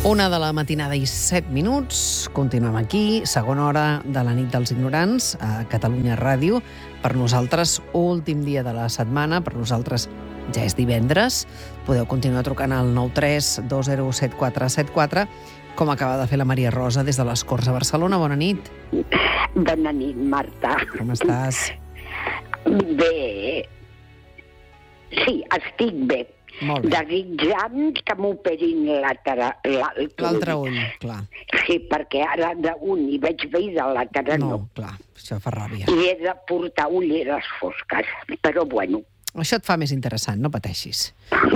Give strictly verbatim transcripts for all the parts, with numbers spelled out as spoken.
Una de la matinada i set minuts. Continuem aquí, segona hora de la nit dels ignorants, a Catalunya Ràdio. Per nosaltres, últim dia de la setmana, per nosaltres ja és divendres. Podeu continuar trucant al nou tres dos zero set quatre set quatre, com acaba de fer la Maria Rosa des de les Corts a Barcelona. Bona nit. Bona nit, Marta. Com estàs? Bé. Sí, estic bé. Molt bé. Desitjant que m'operin l'altre ull. L'altre ull, clar. Sí, perquè ara d'un hi veig bé i de l'altre no. No, clar, això fa ràbia. I he de portar ulleres fosques, però bueno. Això et fa més interessant, no pateixis.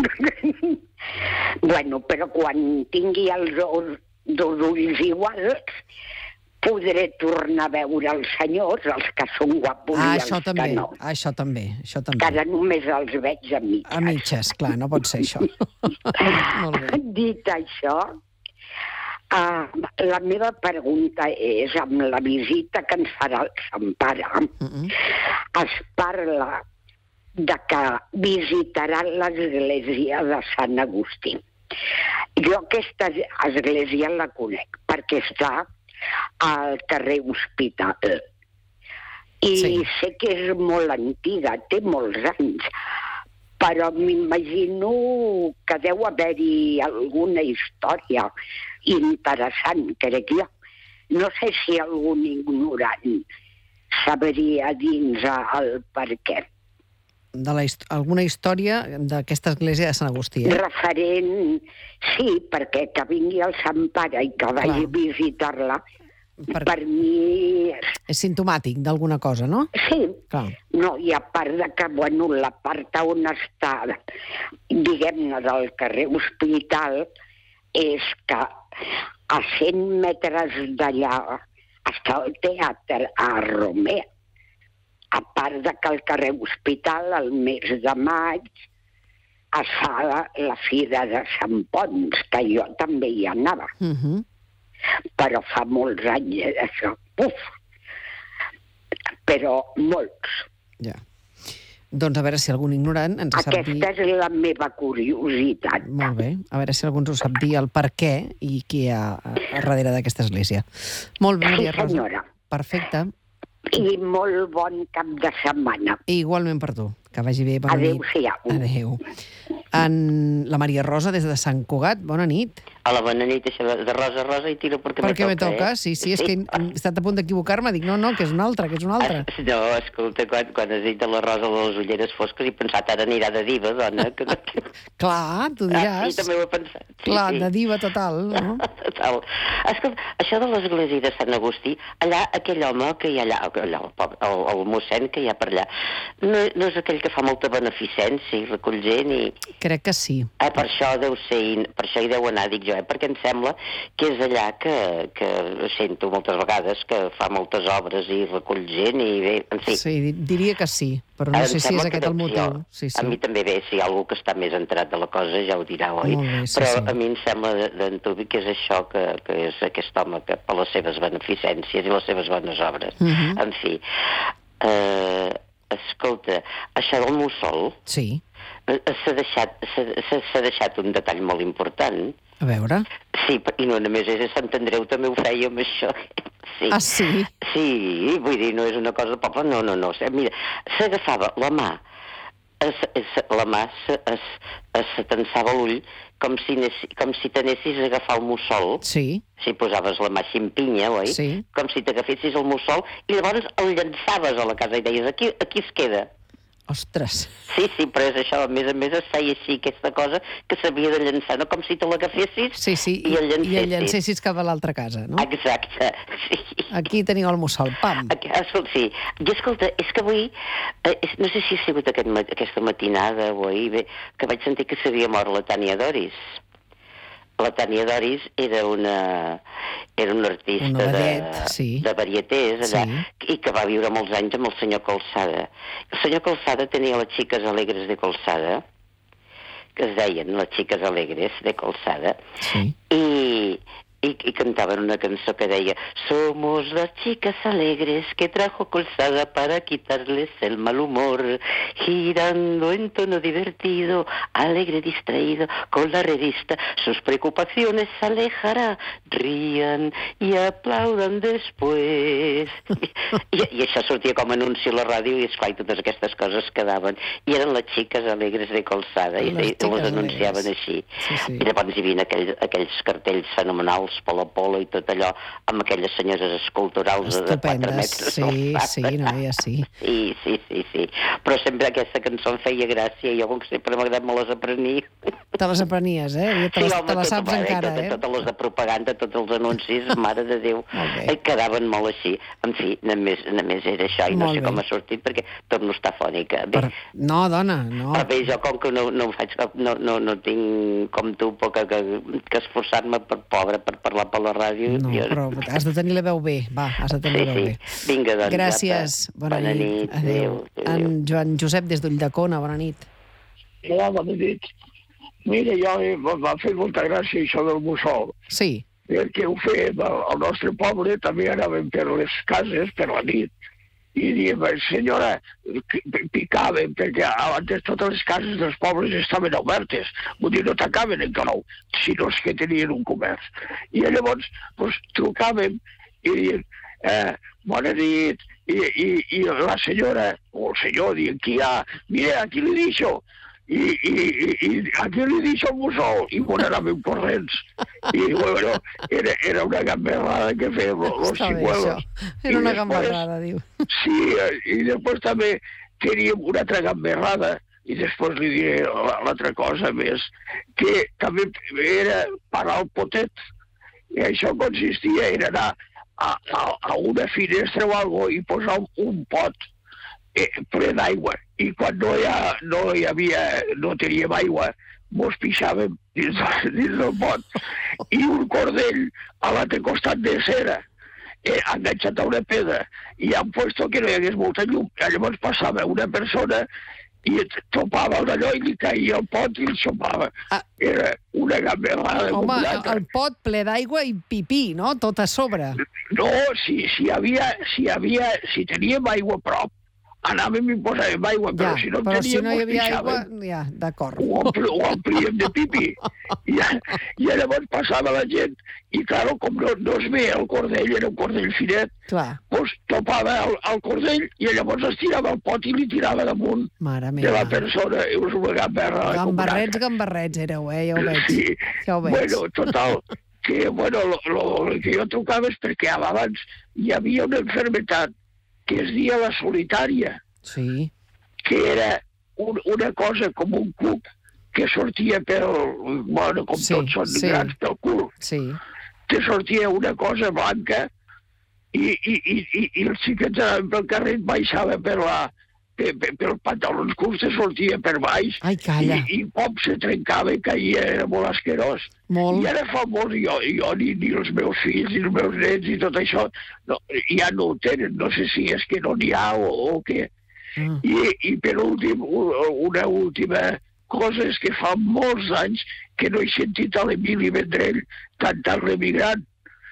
Bueno, però quan tingui els dos, dos ulls iguals, podré tornar a veure els senyors, els que són guapos Ah, i això els també, que no. això també, això també. Que ara només els veig a mitges. A mitges, clar, no pot ser això. Molt bé. Dit això, uh, la meva pregunta és, amb la visita que ens farà el Sant Pare, Mm-mm. es parla de que visitarà l'església de Sant Agustí. Jo aquesta església la conec, perquè està al carrer Hospital. I Sí. sé que és molt antiga, té molts anys, però m'imagino que deu haver-hi alguna història interessant, crec jo. No sé si algun ignorant sabria dins el per què. De la hist- alguna història d'aquesta església de Sant Agustí, eh? Referent, sí, perquè que vingui el Sant Pare i que vagi Clar. a visitar-la, Per... per mi... És simptomàtic d'alguna cosa, no? Sí, Clar. no, i a part de que, bueno, la part on està, diguem-ne, del carrer Hospital, és que a cent metres d'allà està el teatre a Romea. A part de que al carrer Hospital, al mes de maig, es fa la, la Fira de Sant Pons, que jo també hi anava. Uh-huh. Però fa molts anys, eh, això. Uf! Però molts. Ja. Doncs a veure si algun ignorant ens sap dir... Aquesta és la meva curiositat. Molt bé. A veure si algú ens ho sap dir el per què i qui hi ha a, a darrere d'aquesta església. Molt bé, Sí, Maria Rosa. senyora. Perfecte. I molt bon cap de setmana. I igualment per tu. Que vagi bé. Bona nit. Adéu-siau. Adéu. En la Maria Rosa, des de Sant Cugat. Bona nit. Hola, bona nit, això de rosa a rosa i tiro perquè, Perquè me toca, eh? sí, sí, és que he estat a punt d'equivocar-me, dic, no, no, que és una altra, que és una altra. Ah, no, escolta, quan, quan has dit de la rosa de les ulleres fosques he pensat, ara anirà de diva, dona. Que no... Clar, tu Ah, diràs. sí, també ho he pensat. Sí, Clar, sí. de diva total, no? Total. Escolta, això de l'església de Sant Agustí, allà, aquell home que hi ha allà, allà el, pobre- el, el mossèn que hi ha per allà, no, no és aquell que fa molta beneficència i recull gent i... Crec que sí. Eh, per això deu ser, i per això hi deu anar, dic jo, eh? Perquè em sembla que és allà que, que sento moltes vegades que fa moltes obres i recull gent i bé, en fi. Sí, di- diria que sí, però no Em sé si sembla és que aquest el deu ser, motiu. Sí, A mi sí. també bé, si hi ha algú que està més entrat de la cosa ja ho dirà, oi? Molt bé, sí, Però sí. a mi em sembla de- d'en Tubi que és això, que, que és aquest home que per les seves beneficències i les seves bones obres. Mhm. En fi, eh, escolta, això del mussol, Sí. eh, s'ha deixat, s'ha s'ha- s'ha deixat un detall molt important. A veure. Sí, i no només és a Sant Andreu, també ho feia amb això. Sí. Ah, sí? Sí, vull dir, no és una cosa de poble, no, no, no. Mira, s'agafava la mà, es, es, la mà se, es, es tensava l'ull com si, anessi, com si t'anessis a agafar el mussol. Sí. Si posaves la mà així en pinya, oi? Sí. Com si t'agafessis el mussol i llavors el llançaves a la casa i deies, aquí, aquí es queda. Ostres. Sí, sí, però és això, a més a més es feia així aquesta cosa que s'havia de llançar, no? Com si te l'agafessis Sí, sí, i el llancessis. i el llancessis cap a l'altra casa, no? Exacte, sí. Aquí teniu el mussol, pam. Aquí, escolta, sí. I escolta, és que avui, eh, és, no sé si ha sigut aquest, ma- aquesta matinada o ahir, bé, que vaig sentir que s'havia mort la Tània Doris. La Tània Doris era una, era una artista Una de, vedet, sí. de varietés allà, Sí. i que va viure molts anys amb el senyor Colzada. El senyor Colzada tenia les xiques alegres de Colzada, que es deien les xiques alegres de Colzada, Sí. i, i i cantaven una cançó que deia «Somos las chicas alegres que trajo Colzada para quitarles el mal humor, girando en tono divertido, alegre distraído, con la revista, sus preocupaciones alejará, rían i aplaudan després». I, I això sortia com a anunci a la ràdio i, esclar, totes aquestes coses quedaven. I eren les xiques alegres de Colzada i les, i les anunciaven alegres. Així. Sí, sí. I llavors hi havia aquell, aquells cartells fenomenals, Polo Polo i tot allò, amb aquelles senyores esculturals de quatre metres. Sí, sí, no, ja sí. Sí, sí, sí, sí. Però sempre aquesta cançó em feia gràcia i jo, com que sempre m'ha agradat, me les aprenia. Te les aprenies, eh? Te les, sí, home, te les saps tot, encara, tot, eh? Totes les de propaganda, tots els anuncis, mare de Déu, eh, quedaven molt així. En fi, només, només era això i no molt sé bé. Com ha sortit perquè torno a estar fònica. Bé, per... No, dona, no. Però bé, jo com que no, no, faig, no, no, no tinc com tu que, que, que esforçar-me per pobre per parlar per la ràdio. No, jo... però has de tenir la veu bé, va, has de tenir sí, la veu sí. bé. Vinga, doncs. Gràcies, bona, bona nit. nit. Adéu. Adéu. En Joan Josep des d'Ulldecona, bona nit. Hola, bona nit. Mira, jo m'ha fet molta gràcia això del mussol. Sí. Perquè ho fèiem al nostre poble, també anàvem per les cases, per la nit, i diem, senyora, picaven, perquè abans totes les cases dels pobles estaven obertes, vull dir, no tancaven en clau, sinó que tenien un comerç. I llavors, doncs, trucàvem i diem, eh, bona nit, i, i, i la senyora, o el senyor, dient, qui hi ha? Mira, aquí li deixo. I, i, i aquí li deixo el mussol i quan anàvem corrents i bueno, era, era una gamberrada que fèiem los xicuelos. Era una gamberrada, diu. Sí, i després també teníem una altra gamberrada i després li diré l'altra cosa més, que també era parar el potet i això consistia en anar a, a, a una finestra o algo i posar un, un pot eh, ple d'aigua. I quan no hi, ha, no hi havia, no teníem aigua, mos pixàvem dins, dins del pot. I un cordell a l'altre costat de cera, eh, enganxat a una pedra, i han puesto que no hi hagués molta llum. Llavors passava una persona i topava un allò i li caïa el pot i el xopava. Ah. Era una gamberrada. Home, el pot ple d'aigua i pipí, no? Tot a sobre. No, si, si, havia, si, havia, si teníem aigua a prop, anàvem i posàvem aigua, però ja, si no però teníem, si no hi havia aigua, ja, d'acord. Ho, ampli, ho amplíem de pipi. I, I llavors passava la gent, i clar, com no, no es ve el cordell, era un cordell finet, doncs topava el, el cordell i llavors es tirava el pot i li tirava damunt de la persona. I us ho va gamberra. Gambarrets, gambarrets éreu, eh? Ja ho veig. Sí. Ja ho veig. Bueno, total, que bueno, lo, lo, lo que jo trucava és perquè abans hi havia una enfermetat que es dia la solitària, sí. Que era un, una cosa com un cuc que sortia pel... Bueno, com sí, tots són sí. grans pel cul. Sí. Te sortia una cosa blanca i, i, i, i, i els xiquets anaven pel carrer i baixava per la... Per, per, per els pantalons curts te sortia per baix. Ai, calla. I, i cop se trencava i caia, era molt asquerós. Molt. I ara fa molt, jo, jo ni, ni els meus fills, ni els meus nets, i tot això, no, ja no ho tenen, no sé si és que no n'hi ha o, o què. Mm. I, I per últim, una última cosa és que fa molts anys que no he sentit a l'Emili Vendrell cantar l'Emigrant.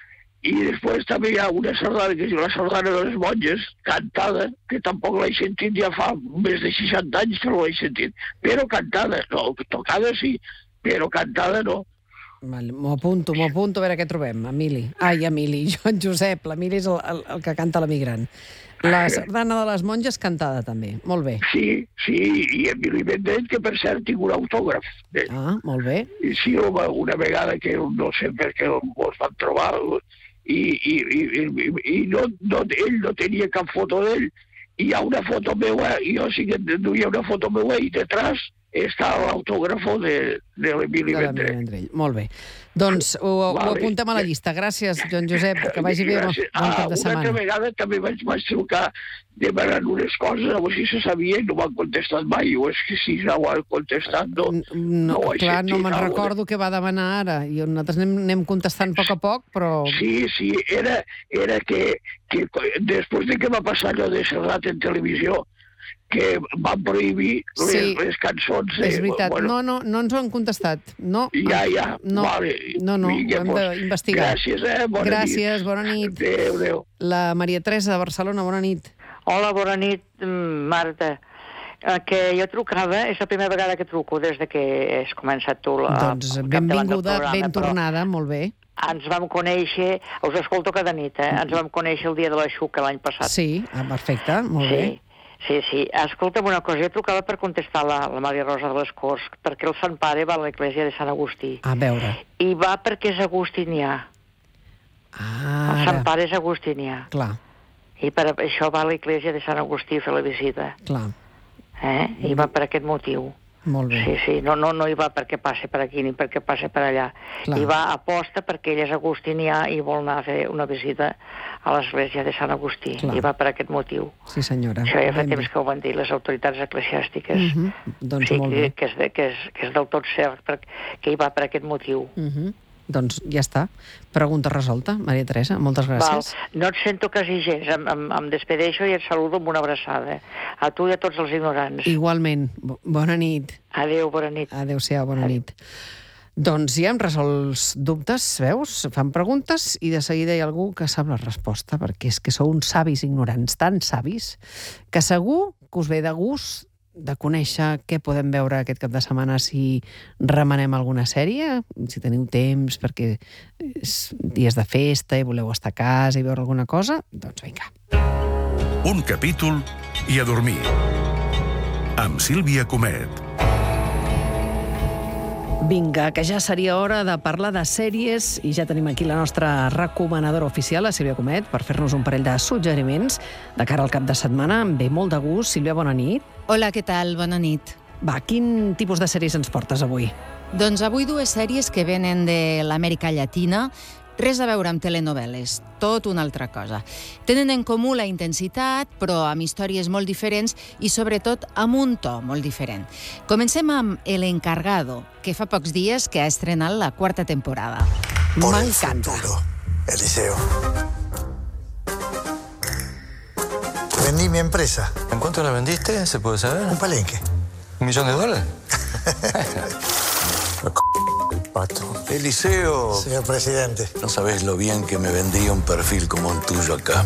I després també hi ha una sardana, que és la sardana de les monges, cantada, que tampoc l'he sentit, ja fa més de seixanta anys que no l'he sentit. Però cantada, no, tocada sí, però cantada no. M'ho apunto, m'ho apunto a veure què trobem. Emili. Ai, Emili, Joan Josep. L'Emili és el, el, el que canta l'Emigrant. La sardana de les monges cantada també. Molt bé. Sí, sí, i Emili Vendrell, que per cert tinc un autògraf. Ah, molt bé. I sí, home, una vegada que no sé per què els van trobar i, i, i, i, i no, no, ell no tenia cap foto d'ell. I hi ha una foto meua, i jo sí que duia una foto meua i detrás està l'autògrafo de, de l'Emili Vendrell. Vendrell. Molt bé. Doncs ho, vale. ho apuntem a la llista. Gràcies, Joan Josep, que vagi bé. Bon cap de setmana. Una altra vegada també vaig, vaig trucar demanant unes coses, a veure si se sabia i no m'han contestat mai, o és que si no ho han contestat, no... no, no clar, sentit, no me'n recordo què va demanar ara, i nosaltres anem, anem contestant a poc a poc, però... Sí, sí, era, era que, que després de que va passar allò de Serrat en televisió, que van prohibir les, Sí. les cançons. Eh, És veritat. bueno, No, no, no ens ho han contestat. No, Ja, ja, no, vale. no, no, Vinga, ho hem doncs, d'investigar. Gràcies, eh? Bona Gràcies, nit. bona nit. Adéu, adéu. La Maria Teresa de Barcelona, bona nit. Hola, bona nit, mm, Marta. Eh, que jo trucava, és la primera vegada que truco des de que has començat tu la, Doncs al capdavant del benvinguda, programa, ben però tornada, molt bé. Ens vam conèixer, us escolto cada nit, eh? Ens vam conèixer el dia de la Xuca l'any passat. Sí, ah, perfecte, molt sí. bé. Sí, sí. Escolta'm una cosa, jo trucava per contestar la, la Maria Rosa de les Corts, perquè el Sant Pare va a l'església de Sant Agustí. A veure. I va perquè és agustinià. Ah, El Sant ara, Pare és agustinià. clar, I per això va a l'església de Sant Agustí a fer la visita. clar, Eh? I va per aquest motiu. molt bé. Sí, sí, no, no, no hi va perquè passe per aquí ni perquè passe per allà. Clar. Hi va a posta perquè ell és agustinià i vol anar a fer una visita a l'església de Sant Agustí. Clar. I va per aquest motiu. Sí, senyora. Això ja fa Ben temps bé. que ho van dir les autoritats eclesiàstiques. Mhm, doncs sí, molt que, bé. que, és de, que, és, que és del tot cert, perquè, que hi va per aquest motiu. Mhm. Doncs ja està. Pregunta resolta, Maria Teresa. Moltes Val. gràcies. No et sento quasi gens, em, em, em despedeixo i et saludo amb una abraçada. A tu i a tots els ignorants. Igualment. Bo- Bona nit. Adéu, bona nit. Adéu-siau, bona nit. Doncs ja hem resolt els dubtes, veus? Fan preguntes i de seguida hi ha algú que sap la resposta, perquè és que sou uns savis ignorants, tan savis, que segur que us ve de gust de conèixer què podem veure aquest cap de setmana si remenem alguna sèrie, si teniu temps perquè és dies de festa i voleu estar a casa i veure alguna cosa, doncs vinga. Un capítol i a dormir. Amb Sílvia Comet. Vinga, que ja seria hora de parlar de sèries i ja tenim aquí la nostra recomanadora oficial, la Sílvia Comet, per fer-nos un parell de suggeriments de cara al cap de setmana. Em ve molt de gust. Sílvia, bona nit. Hola, què tal? Bona nit. Va, quin tipus de sèries ens portes avui? Doncs avui dues sèries que venen de l'Amèrica Llatina, res a veure amb telenovel·les, tot una altra cosa. Tenen en comú la intensitat, però amb històries molt diferents i, sobretot, amb un to molt diferent. Comencem amb El Encargado, que fa pocs dies que ha estrenat la quarta temporada. Por el M'encanta. futuro, Eliseo. Vendí mi empresa, ¿En cuánto la vendiste? ¿Se puede saber? un palenque. ¿Un millón de dólares? El pato. Eliseo, Señor presidente, no sabes lo bien que me vendía un perfil como el tuyo acá.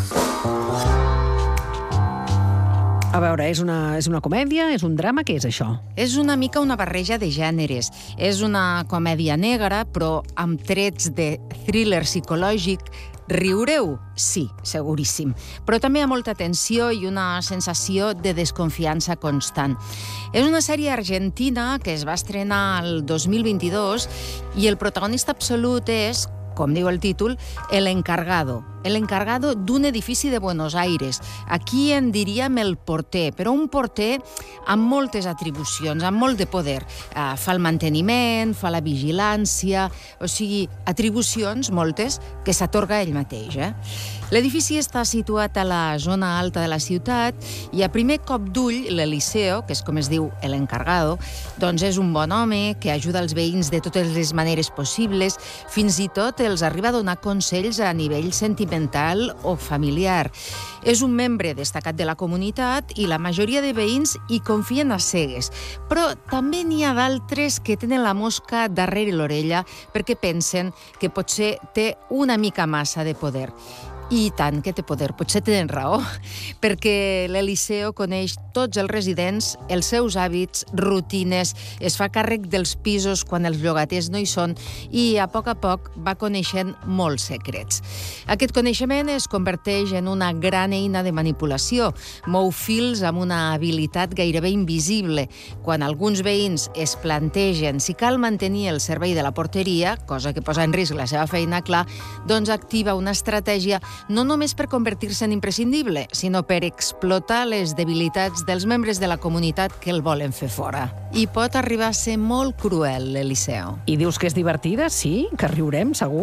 A veure, és una, és una comèdia? És un drama? Què és això? És una mica una barreja de gèneres. És una comèdia negra, però amb trets de thriller psicològic. Riureu? Sí, seguríssim. Però també hi ha molta tensió i una sensació de desconfiança constant. És una sèrie argentina que es va estrenar el dos mil vint-i-dos i el protagonista absolut és, com diu el títol, El Encargado. El encargado d'un edifici de Buenos Aires. Aquí en diríem el porter, però un porter amb moltes atribucions, amb molt de poder. Uh, fa el manteniment, fa la vigilància, o sigui, atribucions moltes que s'atorga ell mateix. Eh? L'edifici està situat a la zona alta de la ciutat i a primer cop d'ull l'Eliseo, que és com es diu El Encargado, doncs és un bon home que ajuda els veïns de totes les maneres possibles, fins i tot els arriba a donar consells a nivell sentimental o familiar. És un membre destacat de la comunitat i la majoria de veïns hi confien a cegues. Però també n'hi ha d'altres que tenen la mosca darrere l'orella perquè pensen que potser té una mica massa de poder. I tant que té poder, potser tenen raó, perquè l'Eliseo coneix tots els residents, els seus hàbits, rutines, es fa càrrec dels pisos quan els llogaters no hi són i a poc a poc va coneixent molts secrets. Aquest coneixement es converteix en una gran eina de manipulació, mou fils amb una habilitat gairebé invisible. Quan alguns veïns es plantegen si cal mantenir el servei de la porteria, cosa que posa en risc la seva feina, clar, doncs activa una estratègia no només per convertir-se en imprescindible, sinó per explotar les debilitats dels membres de la comunitat que el volen fer fora. I pot arribar a ser molt cruel, l'Eliseo. I dius que és divertida? Sí? Que riurem, segur?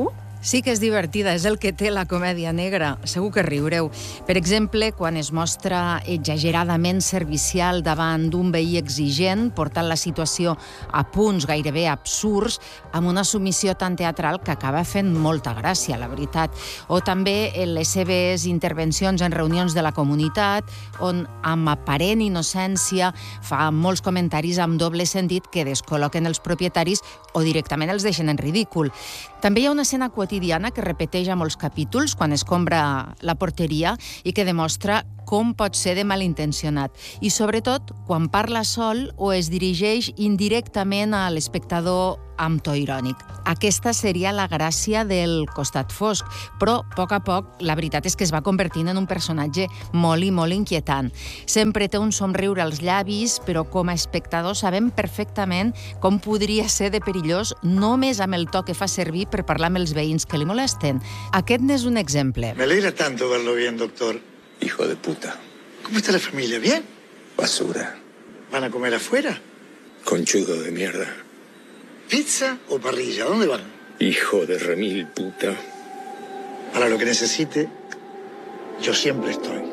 Sí que és divertida, és el que té la comèdia negra. Segur que riureu. Per exemple, quan es mostra exageradament servicial davant d'un veí exigent, portant la situació a punts gairebé absurds, amb una submissió tan teatral que acaba fent molta gràcia, la veritat. O també en les seves intervencions en reunions de la comunitat, on amb aparent innocència fa molts comentaris amb doble sentit que descol·loquen els propietaris o directament els deixen en ridícul. També hi ha una escena quotidiana que repeteix a molts capítols quan escombra la porteria i que demostra com pot ser de malintencionat. I sobretot quan parla sol o es dirigeix indirectament a l'espectador amb to irònic. Aquesta seria la gràcia del costat fosc, però a poc a poc la veritat és que es va convertint en un personatge molt i molt inquietant. Sempre té un somriure als llavis, però com a espectador sabem perfectament com podria ser de perillós només amb el to que fa servir per parlar amb els veïns que li molesten. Aquest n'és un exemple. Me alegra tanto verlo bien, doctor. Hijo de puta. ¿Cómo está la familia? ¿Bien? Basura. ¿Van a comer afuera? Conchudo de mierda. ¿Pizza o parrilla? ¿Dónde van? Hijo de remil puta. Para lo que necesite, yo siempre estoy.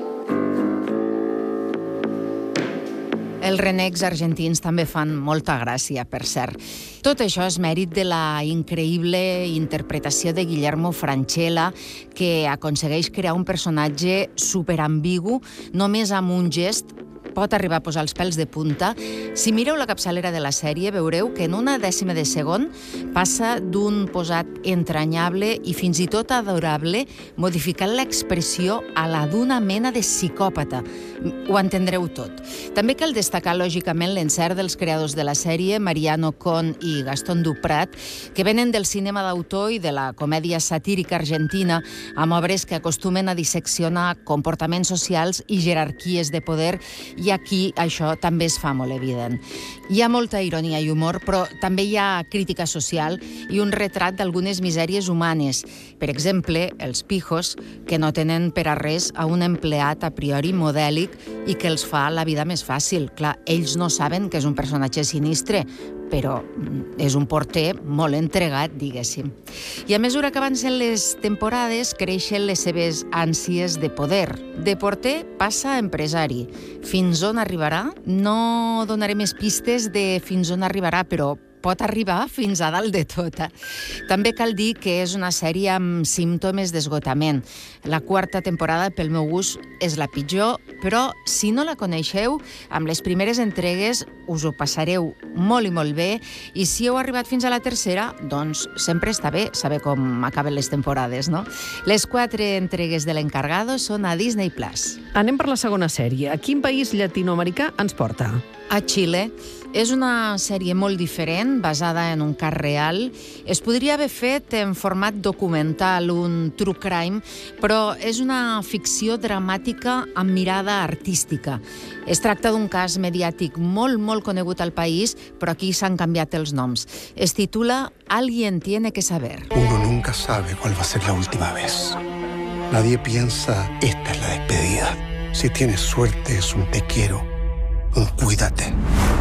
Els renecs argentins també fan molta gràcia, per cert. Tot això és mèrit de la increïble interpretació de Guillermo Francella, que aconsegueix crear un personatge superambigu només amb un gest. Pot arribar a posar els pèls de punta. Si mireu la capçalera de la sèrie, veureu que en una dècima de segon passa d'un posat entranyable i fins i tot adorable, modificant l'expressió a la d'una mena de psicòpata. Ho entendreu tot. També cal destacar, lògicament, l'encert dels creadors de la sèrie, Mariano Con i Gastón Duprat, que venen del cinema d'autor i de la comèdia satírica argentina, amb obres que acostumen a disseccionar comportaments socials i jerarquies de poder, i aquí això també es fa molt evident. Hi ha molta ironia i humor, però també hi ha crítica social i un retrat d'algunes misèries humanes. Per exemple, els pijos, que no tenen per a res a un empleat a priori modèlic i que els fa la vida més fàcil. Clar, ells no saben que és un personatge sinistre, però és un porter molt entregat, diguéssim. I a mesura que avancen les temporades, creixen les seves ànsies de poder. De porter passa a empresari. Fins on arribarà? No donaré més pistes de fins on arribarà, però pot arribar fins a dalt de tot. Eh? També cal dir que és una sèrie amb símptomes d'esgotament. La quarta temporada, pel meu gust, és la pitjor, però si no la coneixeu, amb les primeres entregues us ho passareu molt i molt bé, i si heu arribat fins a la tercera, doncs sempre està bé saber com acaben les temporades, no? Les quatre entregues de l'Encargado són a Disney Plus. Anem per la segona sèrie. A quin país llatinoamericà ens porta? A Xile. És una sèrie molt diferent, basada en un cas real. Es podria haver fet en format documental, un true crime, però és una ficció dramàtica amb mirada artística. Es tracta d'un cas mediàtic molt, molt conegut al país, però aquí s'han canviat els noms. Es titula Alguien tiene que saber. Uno nunca sabe cuál va a ser la última vez. Nadie piensa, esta es la despedida. Si tienes suerte, es un te quiero, un cuídate.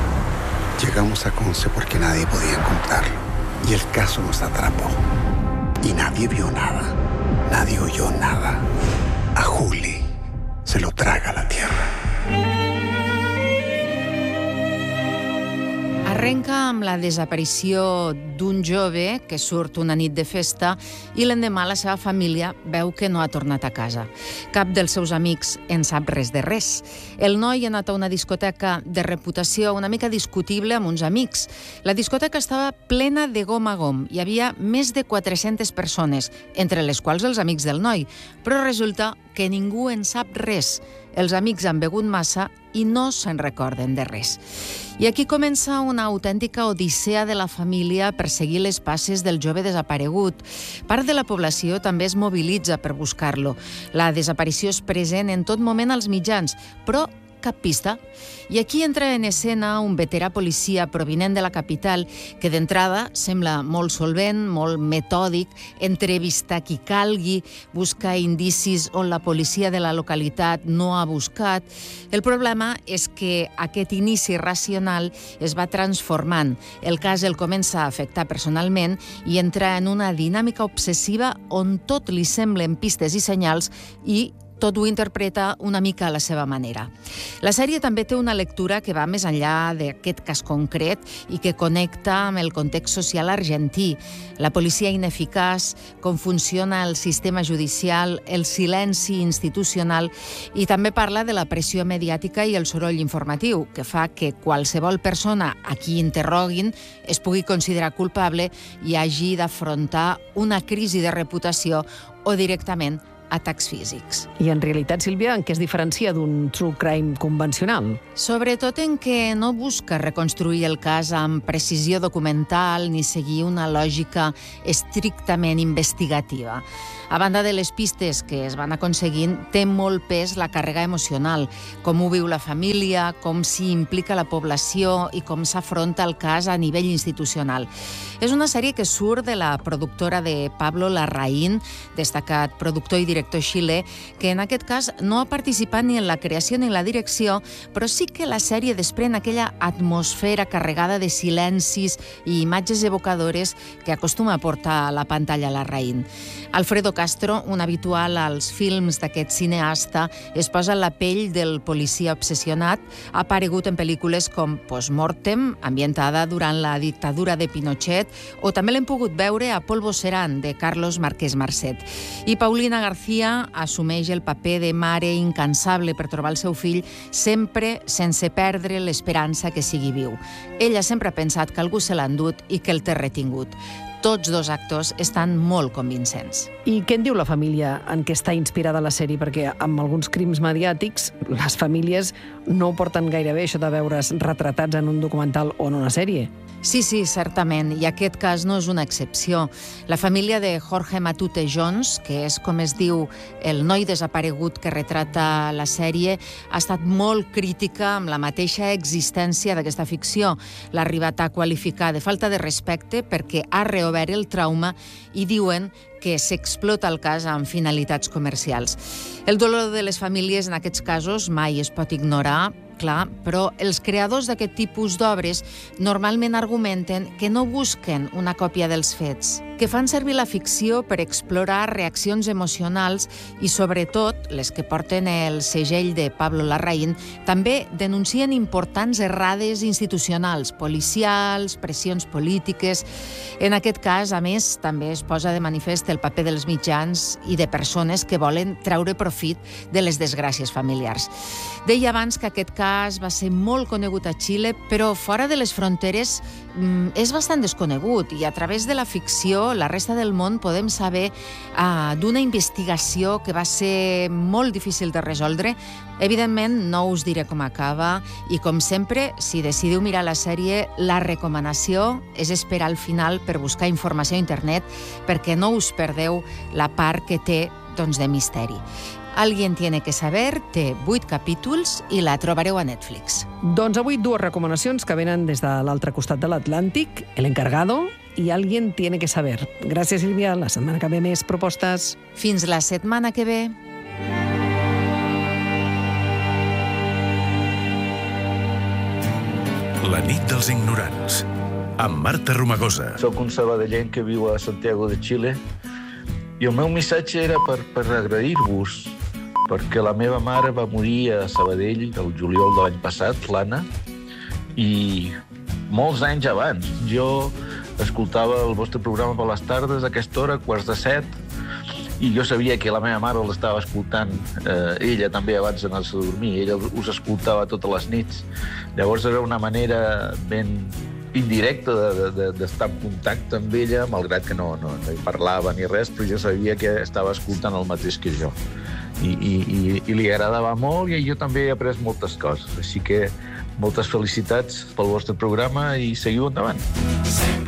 Llegamos a Conce porque nadie podía encontrarlo. Y el caso nos atrapó. Y nadie vio nada. Nadie oyó nada. A Juli se lo traga la tierra. Arrenca amb la desaparició d'un jove que surt una nit de festa i l'endemà la seva família veu que no ha tornat a casa. Cap dels seus amics en sap res de res. El noi ha anat a una discoteca de reputació una mica discutible amb uns amics. La discoteca estava plena de gom a gom. Hi havia més de quatre-centes persones, entre les quals els amics del noi. Però resulta que ningú en sap res. Els amics han begut massa i no se'n recorden de res. I aquí comença una autèntica odissea de la família per seguir les passes del jove desaparegut. Part de la població també es mobilitza per buscar-lo. La desaparició és present en tot moment als mitjans, però cap pista. I aquí entra en escena un veterà policia provinent de la capital que d'entrada sembla molt solvent, molt metòdic, entrevista qui calgui, busca indicis on la policia de la localitat no ha buscat. El problema és que aquest inici racional es va transformant. El cas el comença a afectar personalment i entra en una dinàmica obsessiva on tot li semblen pistes i senyals i tot ho interpreta una mica a la seva manera. La sèrie també té una lectura que va més enllà d'aquest cas concret i que connecta amb el context social argentí, la policia ineficaç, com funciona el sistema judicial, el silenci institucional, i també parla de la pressió mediàtica i el soroll informatiu, que fa que qualsevol persona a qui interroguin es pugui considerar culpable i hagi d'afrontar una crisi de reputació o directament atacs físics. I en realitat, Sílvia, en què es diferencia d'un true crime convencional? Sobretot en què no busca reconstruir el cas amb precisió documental ni seguir una lògica estrictament investigativa. A banda de les pistes que es van aconseguint, té molt pes la càrrega emocional, com ho viu la família, com s'hi implica la població i com s'afronta el cas a nivell institucional. És una sèrie que surt de la productora de Pablo Larraín, destacat productor i director xilè, que en aquest cas no ha participat ni en la creació ni en la direcció, però sí que la sèrie desprèn aquella atmosfera carregada de silencis i imatges evocadores que acostuma a portar a la pantalla Larraín. Alfredo Castro, un habitual als films d'aquest cineasta, es posa en la pell del policia obsessionat, ha aparegut en pel·lícules com Postmortem, ambientada durant la dictadura de Pinochet, o també l'hem pogut veure a Polvo Serán, de Carlos Márquez Marcet. I Paulina García assumeix el paper de mare incansable per trobar el seu fill, sempre sense perdre l'esperança que sigui viu. Ella sempre ha pensat que algú se l'ha endut i que el té retingut. Tots dos actors estan molt convincents. I què en diu la família en què està inspirada la sèrie? Perquè amb alguns crims mediàtics les famílies no porten gaire bé això de veure's retratats en un documental o en una sèrie. Sí, sí, certament, i aquest cas no és una excepció. La família de Jorge Matute Jones, que és com es diu el noi desaparegut que retrata la sèrie, ha estat molt crítica amb la mateixa existència d'aquesta ficció. L'ha arribat a qualificar de falta de respecte perquè ha reobert el trauma i diuen que s'explota el cas amb finalitats comercials. El dolor de les famílies en aquests casos mai es pot ignorar, clar, però els creadors d'aquest tipus d'obres normalment argumenten que no busquen una còpia dels fets, que fan servir la ficció per explorar reaccions emocionals i, sobretot, les que porten el segell de Pablo Larraín, també denuncien importants errades institucionals, policials, pressions polítiques. En aquest cas, a més, també es posa de manifest el paper dels mitjans i de persones que volen treure profit de les desgràcies familiars. Deia abans que aquest cas va ser molt conegut a Xile, però fora de les fronteres és bastant desconegut i a través de la ficció la resta del món podem saber uh, d'una investigació que va ser molt difícil de resoldre. Evidentment, no us diré com acaba i, com sempre, si decidiu mirar la sèrie, la recomanació és esperar al final per buscar informació a internet perquè no us perdeu la part que té, doncs, de misteri. Alguien tiene que saber té vuit capítols i la trobareu a Netflix. Doncs avui dues recomanacions que venen des de l'altre costat de l'Atlàntic, El Encargado i Alguien tiene que saber. Gràcies, Sílvia. La setmana que ve més propostes. Fins la setmana que ve. La nit dels ignorants, amb Marta Romagosa. Soc un sabadellenc que viu a Santiago de Xile i el meu missatge era per, per agrair-vos, perquè la meva mare va morir a Sabadell el juliol de l'any passat, l'Anna, i molts anys abans. Jo escoltava el vostre programa per les tardes, a aquesta hora, quarts de set, i jo sabia que la meva mare l'estava escoltant, eh, ella també abans d'anar-se a dormir, ella us escoltava totes les nits. Llavors era una manera ben indirecta d'estar de, de, de en contacte amb ella, malgrat que no, no, no hi parlava ni res, però jo sabia que estava escoltant el mateix que jo. I, i, i, i li agradava molt i jo també he après moltes coses. Així que moltes felicitats pel vostre programa i seguiu endavant.